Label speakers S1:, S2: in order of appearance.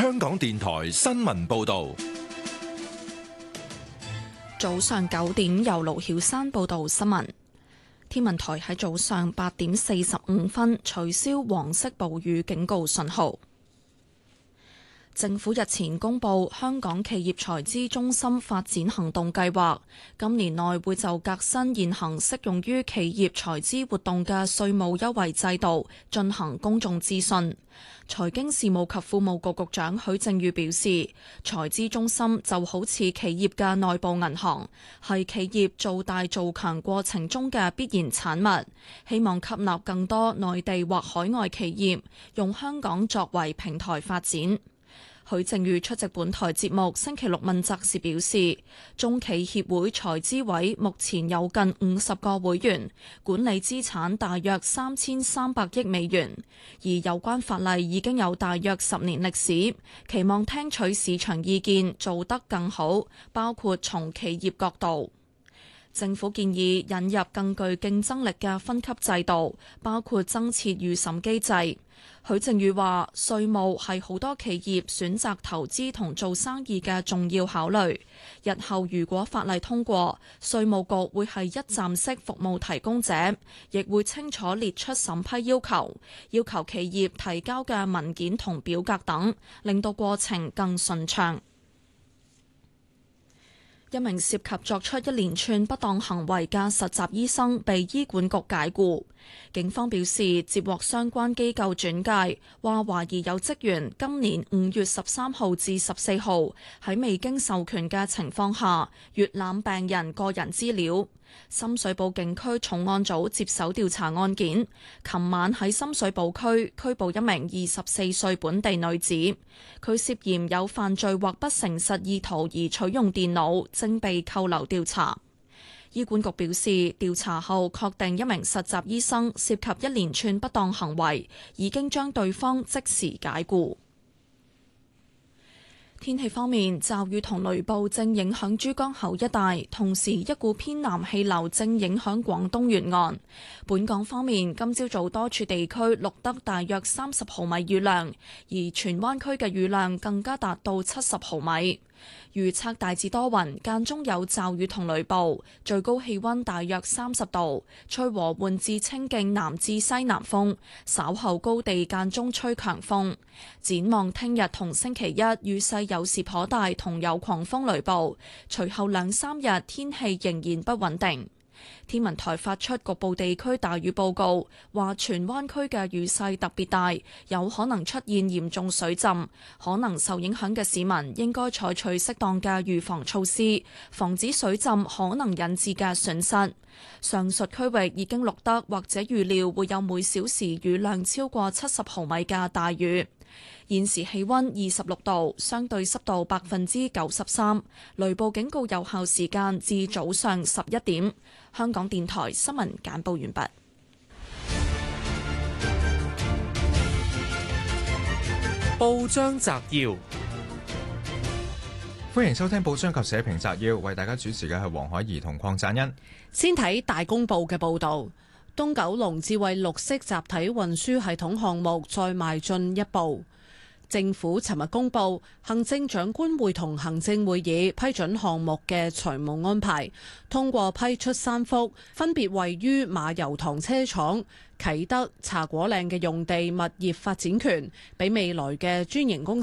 S1: 香港電台新聞報道。
S2: 早上9點，由盧曉山報道新聞。天文台喺早上8點45分取消黃色暴雨警告信號。政府日前公布香港企業財資中心發展行動計劃，今年內會就革新現行適用於企業財資活動嘅稅務優惠制度進行公眾諮詢。財經事務及庫務局局長許正宇表示，財資中心就好似企業嘅內部銀行，係企業做大做強過程中嘅必然產物，希望吸納更多內地或海外企業，用香港作為平台發展。許正宇出席本台節目星期六問責時表示，中企協會財資委目前有近50個會員，管理資產大約3300億美元，而有關法例已經有大約10年歷史，期望聽取市場意見，做得更好，包括從企業角度。政府建議引入更具競爭力嘅分級制度，包括增設預審機制。許正宇話：稅務係好多企業選擇投資同做生意嘅重要考慮。日後如果法例通過，稅務局會係一站式服務提供者，亦會清楚列出審批要求，要求企業提交嘅文件同表格等，令到過程更順暢。一名涉及作出一連串不當行為嘅實習醫生被醫管局解僱。警方表示，接獲相關機構轉介，話懷疑有職員今年5月13號至14號喺未經授權嘅情況下閲覽病人個人資料。深水埗警區重案組接手調查案件，琴晚喺深水埗區拘捕一名24歲本地女子，佢涉嫌有犯罪或不誠實意圖而取用電腦，正被扣留調查。醫管局表示，調查後確定一名實習醫生涉及一連串不當行為，已經將對方即時解僱。天氣方面，驟雨同雷暴正影響珠江口一帶，同時一股偏南氣流正影響廣東沿岸。本港方面，今朝早多處地區錄得大約30毫米雨量，而荃灣區嘅雨量更加達到70毫米。預測大致多雲，間中有驟雨同雷暴，最高氣溫大約30度，吹和緩至清勁南至西南風，稍後高地間中吹強風。展望聽日同星期一，雨勢有時頗大，同有狂風雷暴，隨後2-3日天氣仍然不穩定。天文台發出局部地區大雨報告，話荃灣區嘅雨勢特別大，有可能出現嚴重水浸，可能受影響嘅市民應該採取適當嘅預防措施，防止水浸可能引致嘅損失。上述區域已經錄得或者預料會有每小時雨量超過70毫米嘅大雨。現時氣溫26度，相對濕度93%，雷暴警告有效時間至早上11點。香港電台新聞簡報完畢。
S3: 報章摘要，歡迎收聽報章及社評摘要，為大家主持嘅係黃海怡同鄺贊恩。
S4: 先睇大公報嘅報導，東九龍智慧綠色集體運輸系統項目再邁進一步。政府尋日公布，行政長官會同行政會議批准項目嘅財務安排，通過批出3幅分別位於馬油塘車廠、啟德、茶果嶺嘅用地物業發展權，俾未來嘅專營公